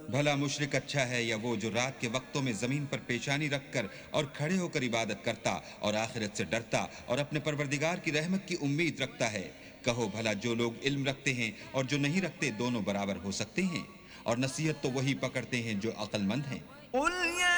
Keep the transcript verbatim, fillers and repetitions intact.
भला मुशरिक अच्छा है या वो जो रात के वक्तों में जमीन पर पेशानी रखकर और खड़े होकर इबादत करता और आखिरत से डरता और अपने परवरदिगार की रहमत की उम्मीद रखता है। कहो भला जो लोग इल्म रखते हैं और जो नहीं रखते दोनों बराबर हो सकते हैं, और नसीहत तो वही पकड़ते हैं जो अक्लमंद हैं।